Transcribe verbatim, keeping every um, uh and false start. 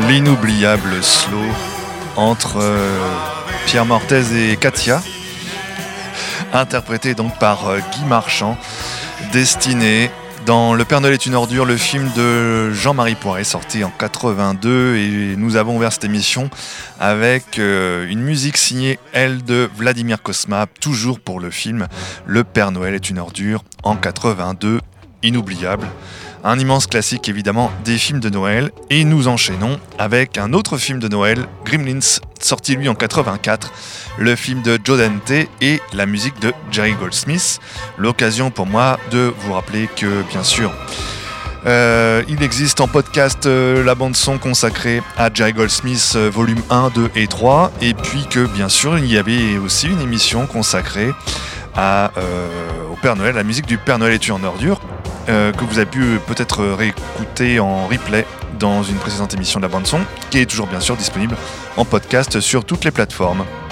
l'inoubliable Slow entre euh, Pierre Mortez et Katia, interprété donc par euh, Guy Marchand, destiné dans Le Père Noël est une ordure, le film de Jean-Marie Poiret, sorti en quatre-vingt-deux, et nous avons ouvert cette émission avec euh, une musique signée, elle, de Vladimir Cosma, toujours pour le film Le Père Noël est une ordure, en quatre-vingt-deux, inoubliable. Un immense classique évidemment des films de Noël, et nous enchaînons avec un autre film de Noël, Gremlins, sorti lui en quatre-vingt-quatre, le film de Joe Dante et la musique de Jerry Goldsmith. L'occasion pour moi de vous rappeler que bien sûr euh, il existe en podcast euh, la bande son consacrée à Jerry Goldsmith euh, volume un, deux et trois, et puis que bien sûr il y avait aussi une émission consacrée à, euh, au Père Noël, la musique du Père Noël est une ordure, Euh, que vous avez pu peut-être réécouter en replay dans une précédente émission de la bande son, qui est toujours bien sûr disponible en podcast sur toutes les plateformes.